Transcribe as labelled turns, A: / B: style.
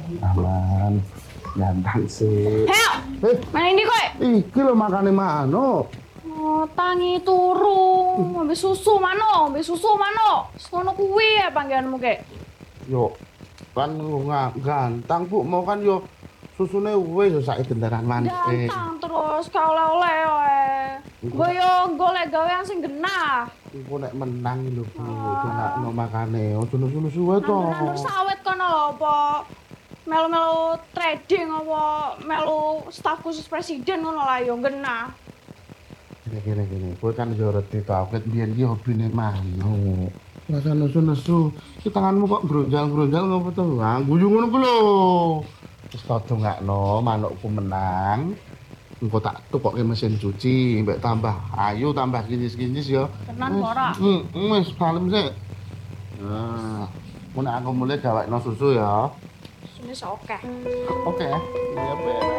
A: Aman. Ganteng sih.
B: Heo, mana ini kowe?
A: Iki lho makane mano.
B: Oh, tangi turu, ngombe susu mano, ngombe susu mano. Sono kuwi ya panggilanmu kek.
A: Yo kan ganteng Bu, mau kan yo susune wis sak kendaraan mancing.
B: Gantang terus ka oleh-oleh wae. Gue yo golek gawean sing genah.
A: Iku nek menang lho Bu, donakno makane. Ojo nusu-nusu wae to.
B: Nandur sawit kono lho apa melu-melu trading apa melu staf khusus presiden ngono lah yo genah.
A: Gini. Kowe kan yo reti to, awet biyen iki hobine mano. Rasa nesu-nesu, ki tanganmu kok bronjal-bronjal ngopo to? Ah, guyu ngono ku lho. Wis tak dongakno manukku menang. Engko tak tukokke mesin cuci, mbek tambah ayu, tambah kinis-kinis ya.
B: Tenan ora?
A: Wis kalem sik. Nah, mun aku mulai gawekno susu ya.
B: Sini oke.
A: Oke. Ya beres.